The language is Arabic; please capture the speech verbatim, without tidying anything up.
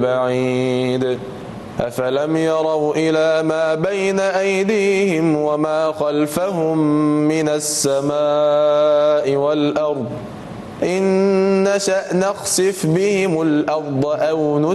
بعيد أفلم يروا إلى ما بين أيديهم وما خلفهم من السماء والأرض إن نشأ نخسف بهم الأرض أو